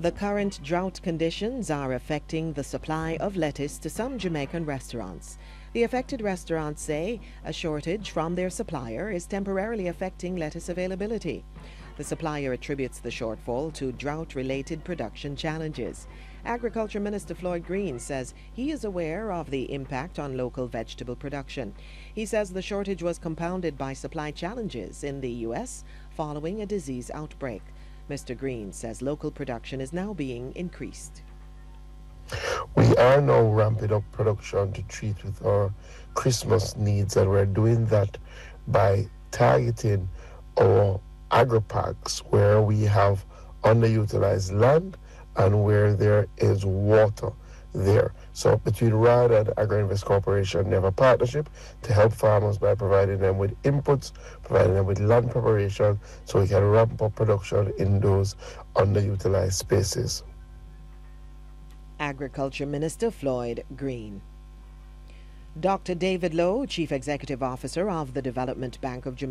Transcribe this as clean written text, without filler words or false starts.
The current drought conditions are affecting the supply of lettuce to some Jamaican restaurants. The affected restaurants say a shortage from their supplier is temporarily affecting lettuce availability. The supplier attributes the shortfall to drought-related production challenges. Agriculture Minister Floyd Green says he is aware of the impact on local vegetable production. He says the shortage was compounded by supply challenges in the U.S. following a disease outbreak. Mr. Green says local production is now being increased. We are now ramping up production to treat with our Christmas needs, and we're doing that by targeting our agri-parks where we have underutilized land and where there is water there. So between RAD and Agri-Invest Corporation, they have a partnership to help farmers by providing them with inputs, providing them with land preparation, so we can ramp up production in those underutilized spaces. Agriculture Minister Floyd Green. Dr. David Lowe, Chief Executive Officer of the Development Bank of Jamaica,